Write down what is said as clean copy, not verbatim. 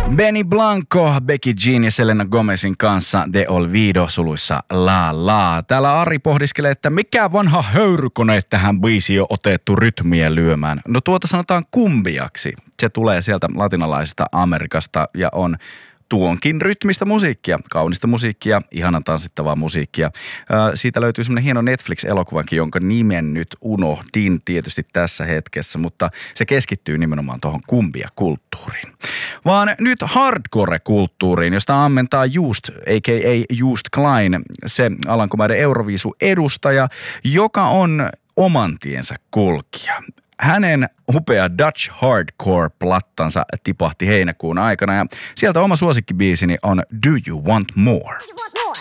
Benny Blanco, Becky Jean ja Selena Gomezin kanssa The Olvido suluissa La La. Täällä Ari pohdiskelee, että mikä vanha höyrykone tähän biisiin on otettu rytmiä lyömään. No sanotaan kumbiaksi. Se tulee sieltä latinalaisesta Amerikasta ja on tuonkin rytmistä musiikkia, kaunista musiikkia, ihanan tanssittavaa musiikkia. Siitä löytyy semmoinen hieno Netflix-elokuvankin, jonka nimen nyt unohdin tietysti tässä hetkessä, mutta se keskittyy nimenomaan tuohon kumbia-kulttuuriin. Vaan nyt hardcore-kulttuuriin, josta ammentaa Just, a.k.a. Just Klein, se Alankomaiden Euroviisu-edustaja, joka on oman tiensä kulkija. Hänen upea Dutch Hardcore-plattansa tipahti heinäkuun aikana ja sieltä oma suosikkibiisini on Do You Want More?